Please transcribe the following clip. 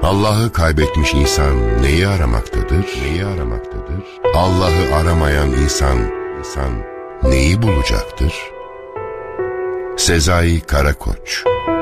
Allah'ı kaybetmiş insan neyi aramaktadır? Allah'ı aramayan insan neyi bulacaktır? Sezai Karakoç.